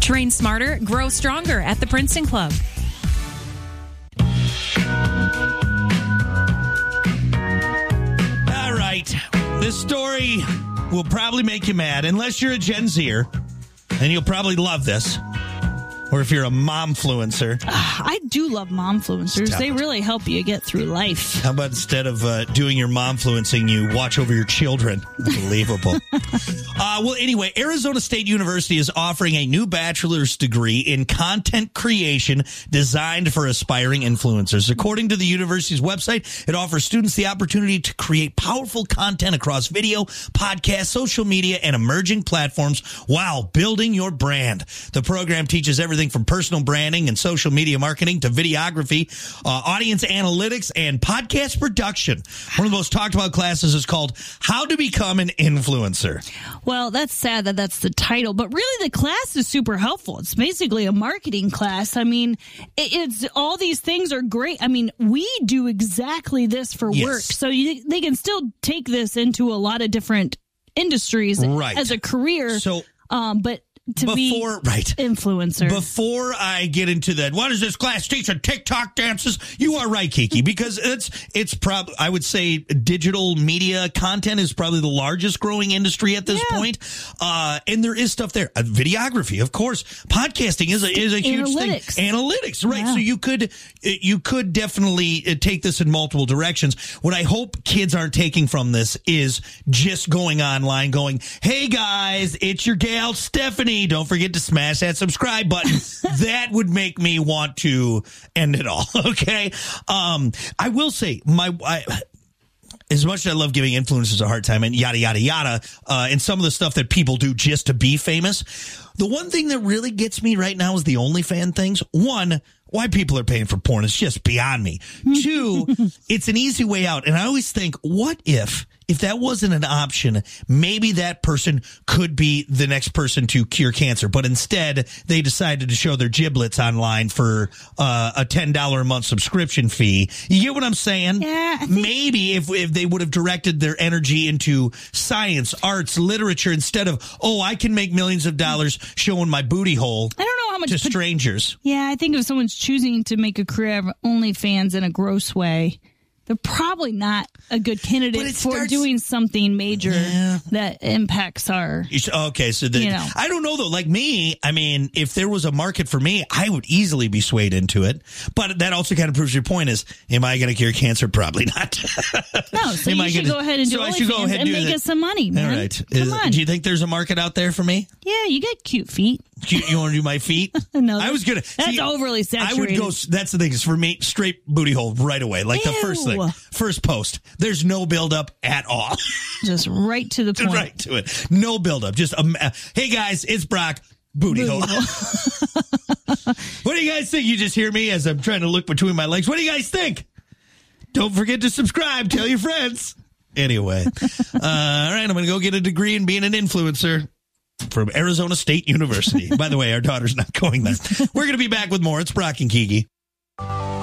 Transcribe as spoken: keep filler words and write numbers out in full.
Train smarter, grow stronger at the Princeton Club. All right. This story will probably make you mad, unless you're a Gen Zer, and you'll probably love this. Or if you're a momfluencer. I do love momfluencers. Stop they it. really help you get through life. How about instead of uh, doing your momfluencing, you watch over your children? Unbelievable. uh, well, anyway, Arizona State University is offering a new bachelor's degree in content creation designed for aspiring influencers. According to the university's website, it offers students the opportunity to create powerful content across video, podcast, social media, and emerging platforms while building your brand. The program teaches everything from personal branding and social media marketing to videography, uh, audience analytics, and podcast production. One of the most talked about classes is called How to Become an Influencer. Well, that's sad that that's the title, but really the class is super helpful. It's basically a marketing class. I mean, it, it's all these things are great. I mean, we do exactly this for Yes. work, so you, they can still take this into a lot of different industries Right. as a career. So, um, but to Before, be right. influencer. Before I get into that, what is this class teaching? TikTok dances? You are right, Kiki, because it's it's probably, I would say digital media content is probably the largest growing industry at this Yeah. point. Uh, and there is stuff there. Uh, videography, of course. Podcasting is a, is a huge Analytics. thing. Analytics, right. Yeah. So you could, you could definitely take this in multiple directions. What I hope kids aren't taking from this is just going online going, hey guys, it's your gal Stephanie. Don't forget to smash that subscribe button. That would make me want to end it all. Okay. Um, I will say my, I, as much as I love giving influencers a hard time and yada, yada, yada, uh, and some of the stuff that people do just to be famous, the one thing that really gets me right now is the OnlyFans things. One, why people are paying for porn is just beyond me. Two, it's an easy way out. And I always think, what if, if that wasn't an option, maybe that person could be the next person to cure cancer. But instead, they decided to show their giblets online for uh, a ten dollars a month subscription fee. You get what I'm saying? Yeah, I think- Maybe if, if they would have directed their energy into science, arts, literature, instead of, oh, I can make millions of dollars showing my booty hole I don't know how much to pot- strangers. Yeah, I think if someone's choosing to make a career of OnlyFans in a gross way, they're probably not a good But candidate it for starts- doing something major Yeah. that impacts our. You s- Okay, so the, You know. I don't know though. Like me, I mean, if there was a market for me, I would easily be swayed into it. But that also kind of proves your point: is am I going to cure cancer? Probably not. No, so Am you I should gonna- go ahead and do so I should go OnlyFans ahead and and do make that. us some money, man. All right. Come Is- on. Do you think there's a market out there for me? Yeah, you got cute feet. You, you want to do my feet? No, I was gonna. that's see, overly I would saturated. go. That's the thing. Is for me, straight booty hole right away. Like the first thing, Ew. first post. There's no build up at all. Just right to the point. Right to it. No build up. Just um, uh, hey guys, it's Brock. Booty, Booty hole. What do you guys think? You just hear me as I'm trying to look between my legs. What do you guys think? Don't forget to subscribe. Tell your friends. Anyway, uh, all right. I'm going to go get a degree in being an influencer from Arizona State University. By the way, our daughter's not going there. We're going to be back with more. It's Brock and Kiki.